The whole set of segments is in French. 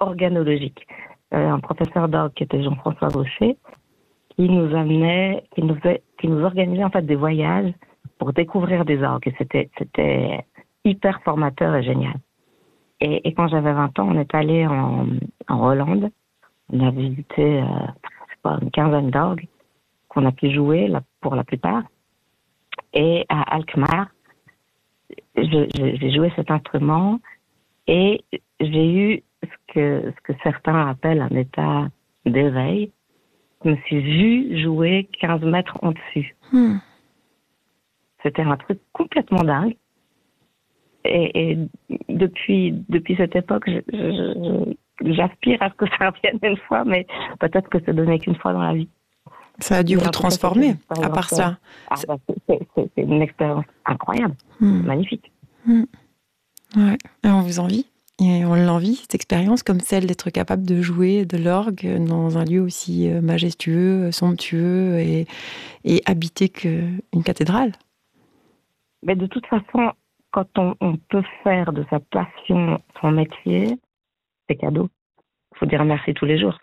organologique. Un professeur d'orgue qui était Jean-François Gaucher, qui nous organisait en fait des voyages pour découvrir des orgues. Et c'était hyper formateur et génial. Et quand j'avais 20 ans, on est allé en Hollande. On a visité, une quinzaine d'orgues qu'on a pu jouer pour la plupart. Et à Alkmaar, j'ai joué cet instrument et j'ai eu ce que certains appellent un état d'éveil. Je me suis vue jouer 15 mètres en dessus. C'était un truc complètement dingue. Et depuis cette époque, j'aspire à ce que ça revienne une fois, mais peut-être que c'est donné qu'une fois dans la vie. Ça a dû vous transformer, à part ça. C'est une expérience incroyable, magnifique. Ouais. Et on vous envie. Et on l'envie, cette expérience, comme celle d'être capable de jouer de l'orgue dans un lieu aussi majestueux, somptueux et habité qu'une cathédrale. Mais de toute façon, quand on peut faire de sa passion son métier, c'est cadeau. Il faut dire merci tous les jours.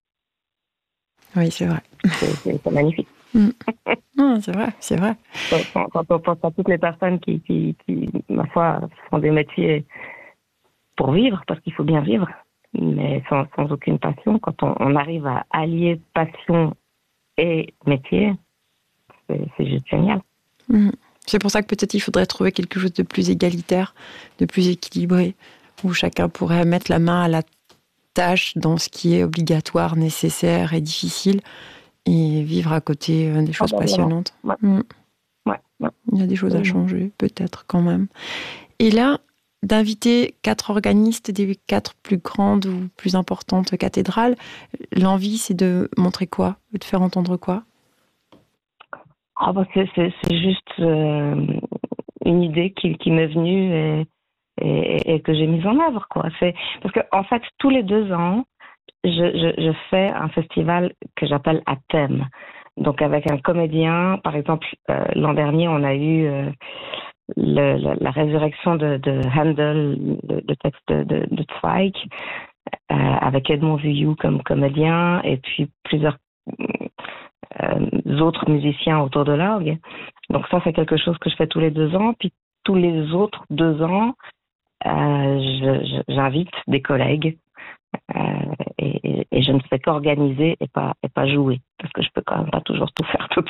Oui, c'est vrai. C'est magnifique. Non, c'est vrai. Quand on pense à toutes les personnes qui, ma foi, font des métiers pour vivre, parce qu'il faut bien vivre, mais sans aucune passion, quand on arrive à allier passion et métier, c'est juste génial. C'est pour ça que peut-être il faudrait trouver quelque chose de plus égalitaire, de plus équilibré, où chacun pourrait mettre la main à la tâche dans ce qui est obligatoire, nécessaire et difficile, et vivre à côté des choses passionnantes. Ouais. Il y a des choses à changer, peut-être, quand même. Et là, d'inviter 4 organistes des 4 plus grandes ou plus importantes cathédrales, l'envie, c'est de montrer quoi? De faire entendre quoi? C'est juste une idée qui m'est venue et que j'ai mise en œuvre, quoi. Parce que en fait, tous les 2 ans, je fais un festival que j'appelle à thème. Donc avec un comédien, par exemple, l'an dernier, on a eu la résurrection de Handel, le texte de Zweig, avec Edmond Vuillou comme comédien, et puis plusieurs autres musiciens autour de l'orgue. Donc ça, c'est quelque chose que je fais tous les 2 ans. Puis tous les autres 2 ans, j'invite des collègues et je ne fais qu'organiser et pas jouer, parce que je peux quand même pas toujours tout faire toute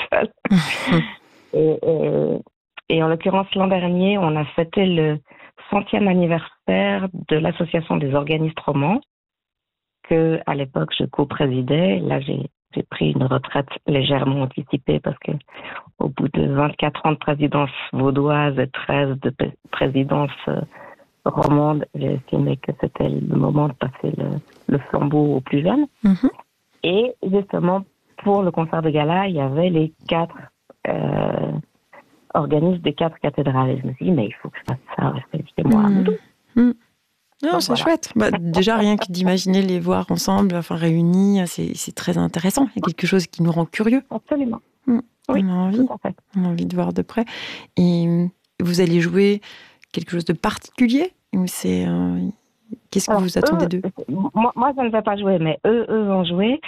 seule. Et en l'occurrence, l'an dernier, on a fêté le 100e anniversaire de l'Association des organistes romans, que à l'époque je co-présidais. Là, j'ai pris une retraite légèrement anticipée parce que au bout de 24 ans de présidence vaudoise et 13 de présidence romande, j'ai estimé que c'était le moment de passer le flambeau aux plus jeunes. Et justement, pour le concert de gala, il y avait les 4 organismes des 4 cathédrales. Et je me suis dit, mais il faut que je fasse ça chez moi. Non, donc, c'est chouette. Déjà, rien que d'imaginer les voir ensemble, réunis, c'est très intéressant. Il y a quelque chose qui nous rend curieux. Absolument. Oui, on a envie. Tout à fait. On a envie de voir de près. Et vous allez jouer quelque chose de particulier ou c'est qu'est-ce que vous attendez d'eux? Moi, je ne vais pas jouer, mais eux vont jouer.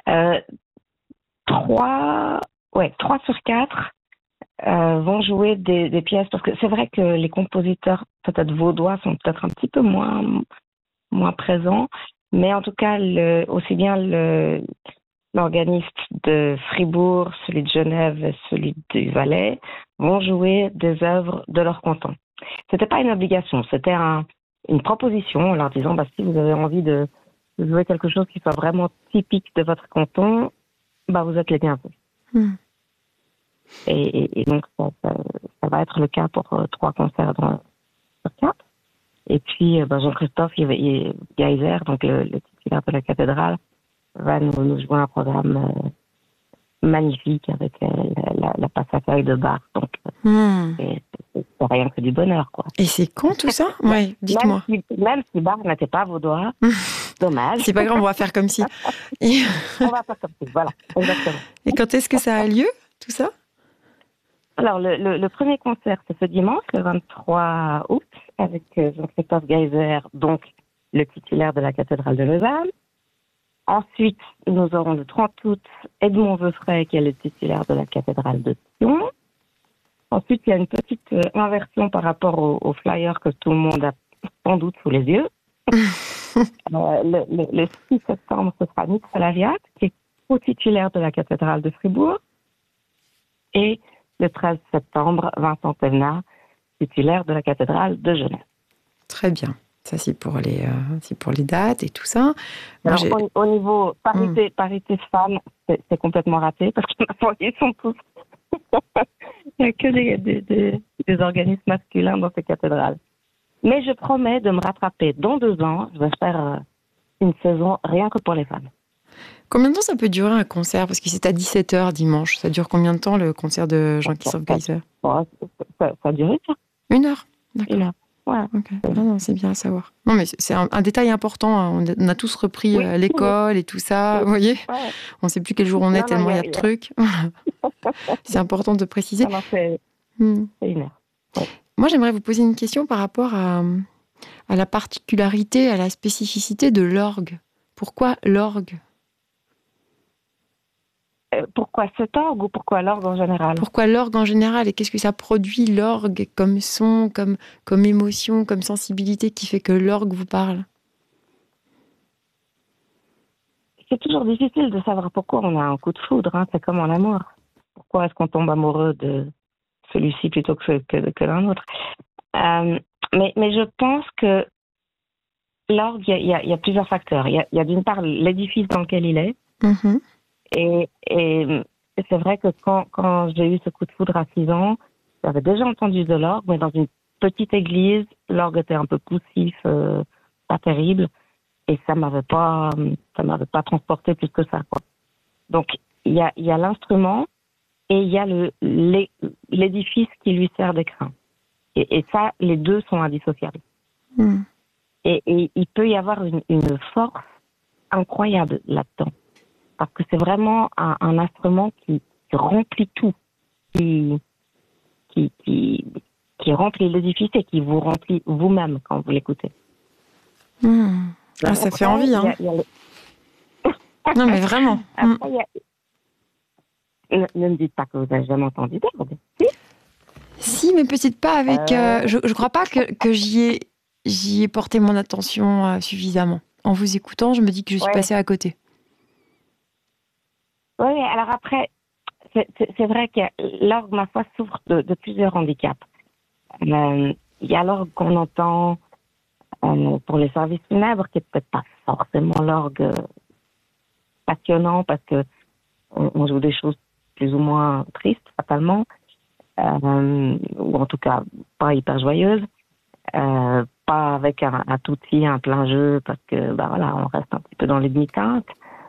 3 sur 4 vont jouer des pièces, parce que c'est vrai que les compositeurs peut-être vaudois sont peut-être un petit peu moins présents, mais en tout cas aussi bien l'organiste de Fribourg, celui de Genève et celui du Valais vont jouer des œuvres de leur canton. C'était pas une obligation, c'était une proposition en leur disant si vous avez envie de jouer quelque chose qui soit vraiment typique de votre canton, vous êtes les bienvenus. Et donc ça va être le cas pour 3 concerts sur 4. Et puis Jean-Christophe Geiser, donc le titulaire de la cathédrale, va nous jouer un programme magnifique avec la Passacaille de Bach. Donc c'est rien que du bonheur, quoi. Et c'est con tout ça? Oui, dites-moi. Même si Bach n'était pas vaudois, dommage. C'est pas grave, on va faire comme si. On va faire comme si, voilà, exactement. Et quand est-ce que ça a lieu, tout ça? Alors, le premier concert, c'est ce dimanche, le 23 août, avec Jean-Christophe Geiser, donc le titulaire de la cathédrale de Lausanne. Ensuite, nous aurons le 30 août Edmond Geoffrey, qui est le titulaire de la cathédrale de Sion. Ensuite, il y a une petite inversion par rapport au flyer que tout le monde a sans doute sous les yeux. Le 6 septembre, ce sera Nicolas Laviat, qui est co-titulaire de la cathédrale de Fribourg. Et le 13 septembre, Vincent Thévenard, titulaire de la cathédrale de Genève. Très bien. Ça, c'est pour les dates et tout ça. Moi, alors, au niveau parité femmes, c'est complètement raté parce qu'ils sont tous... Il n'y a que des organismes masculins dans ces cathédrales. Mais je promets de me rattraper dans 2 ans. Je vais faire une saison rien que pour les femmes. Combien de temps ça peut durer un concert? Parce que c'est à 17h dimanche. Ça dure combien de temps le concert de Jean-Christophe Geiser? Ça dure 1 heure. D'accord. 1 heure. Ouais. Okay. Non, c'est bien à savoir. Non, mais c'est un détail important. Hein. On a tous repris l'école et tout ça. Vous voyez, on ne sait plus quel jour on est tellement il y a de trucs. C'est important de préciser. C'est 1 heure. Ouais. Moi, j'aimerais vous poser une question par rapport à la particularité, à la spécificité de l'orgue. Pourquoi l'orgue? Pourquoi cet orgue ou pourquoi l'orgue en général? Pourquoi l'orgue en général et qu'est-ce que ça produit l'orgue comme son, comme émotion, comme sensibilité qui fait que l'orgue vous parle? C'est toujours difficile de savoir pourquoi on a un coup de foudre. Hein. C'est comme en amour. Pourquoi est-ce qu'on tombe amoureux de celui-ci plutôt que d'un autre? Mais je pense que l'orgue, il y a plusieurs facteurs. Il y a d'une part l'édifice dans lequel il est. Mm-hmm. Et c'est vrai que quand j'ai eu ce coup de foudre à 6 ans, j'avais déjà entendu de l'orgue, mais dans une petite église, l'orgue était un peu poussif, pas terrible, et ça m'avait pas transporté plus que ça, quoi. Donc il y a l'instrument et il y a l'édifice qui lui sert d'écrin. Et ça, les deux sont indissociables. Mm. Et il peut y avoir une force incroyable là-dedans. Parce que c'est vraiment un instrument qui remplit tout, qui remplit l'édifice et qui vous remplit vous-même quand vous l'écoutez. Mmh. Ah, ça fait envie, hein. Non, mais vraiment. Après, ne me dites pas que vous n'avez jamais entendu d'orgue. Si, mais peut-être pas avec... Je crois pas que j'y ai porté mon attention suffisamment. En vous écoutant, je me dis que je suis passée à côté. Oui, alors après, c'est vrai que l'orgue, ma foi, souffre de plusieurs handicaps. Il y a l'orgue qu'on entend pour les services funèbres, qui n'est peut-être pas forcément l'orgue passionnant, parce que on joue des choses plus ou moins tristes, fatalement, ou en tout cas pas hyper joyeuses, pas avec un tutti, un plein jeu, parce que voilà, on reste un petit peu dans les demi-teintes.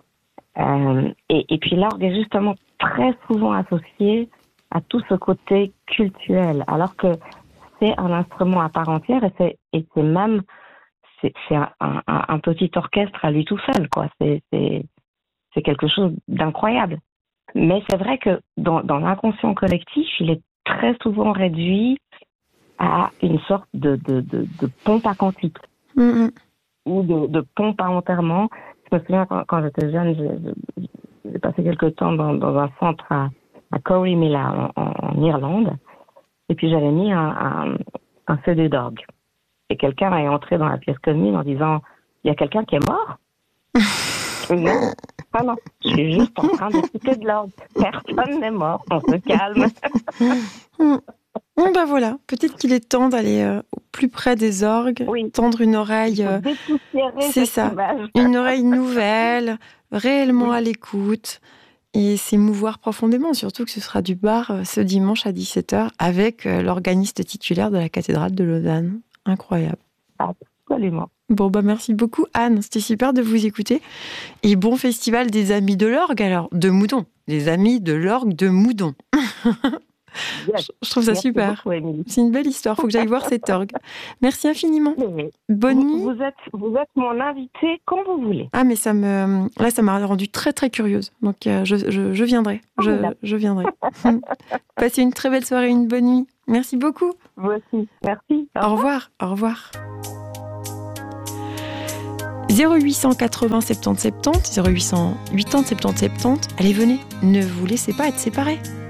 Et puis l'orgue est justement très souvent associé à tout ce côté cultuel, alors que c'est un instrument à part entière et c'est même un petit orchestre à lui tout seul, quoi. C'est quelque chose d'incroyable. Mais c'est vrai que dans l'inconscient collectif, il est très souvent réduit à une sorte de pompe à cantique ou de pompe à enterrement. Je me souviens quand j'étais jeune, j'ai passé quelques temps dans un centre à Corrymeela en Irlande, et puis j'avais mis un CD d'orgue. Et quelqu'un est entré dans la pièce commune en disant « Il y a quelqu'un qui est mort ?» Non, ah non, je suis juste en train d'écouter de l'orgue. Personne n'est mort, on se calme. Bon, voilà, peut-être qu'il est temps d'aller au plus près des orgues, tendre une oreille, c'est ça, une oreille nouvelle, réellement à l'écoute, et s'émouvoir profondément, surtout que ce sera du bar ce dimanche à 17h avec l'organiste titulaire de la cathédrale de Lausanne. Incroyable. Absolument. Bon, merci beaucoup Anne, c'était super de vous écouter. Et bon festival des Amis de l'Orgue, alors, de Moudon. Les Amis de l'Orgue de Moudon. Je trouve ça super. Beaucoup, c'est une belle histoire, il faut que j'aille voir cet orgue. Merci infiniment. Bonne nuit. Vous êtes mon invité quand vous voulez. Ah, mais ça m'a rendue très très curieuse. Donc je viendrai. Je viendrai. Passez une très belle soirée, une bonne nuit. Merci beaucoup. Vous aussi. Merci. Au revoir. Au revoir. 0800 80 70 70, 0800 80 70 70. Allez, venez, ne vous laissez pas être séparés.